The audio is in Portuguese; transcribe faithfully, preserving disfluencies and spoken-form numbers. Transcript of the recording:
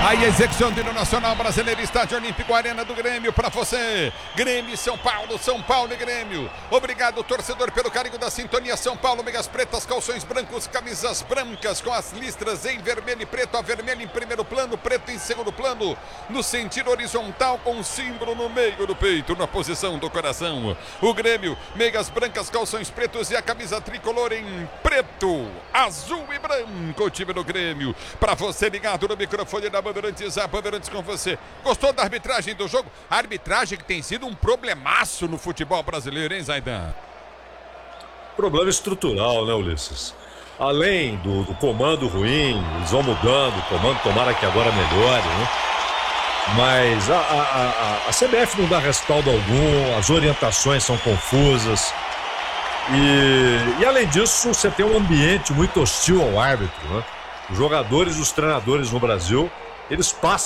A execução do Nacional Brasileiro, Estádio Olímpico, Arena do Grêmio, para você. Grêmio e São Paulo, São Paulo e Grêmio. Obrigado, torcedor, pelo carinho da sintonia. São Paulo, meias pretas, calções brancos, camisas brancas com as listras em vermelho e preto. A vermelho em primeiro plano, preto em segundo plano, no sentido horizontal, com o símbolo no meio do peito, na posição do coração. O Grêmio, meias brancas, calções pretos e a camisa tricolor em preto, azul e branco. O time do Grêmio, para você ligado no microfone da Bandeirantes, a Bandeirantes com você. Gostou da arbitragem do jogo? A arbitragem que tem sido um problemaço no futebol brasileiro, hein, Zaidan? Problema estrutural, né, Ulisses? Além do, do comando ruim, eles vão mudando o comando, tomara que agora melhore, né? Mas a, a, a, a C B F não dá respaldo algum, as orientações são confusas. E, e além disso, você tem um ambiente muito hostil ao árbitro, né? Os jogadores e os treinadores no Brasil, eles passam